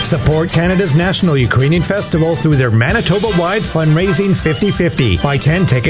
Support Canada's National Ukrainian Festival through their Manitoba-wide fundraising 50-50. Buy 10 tickets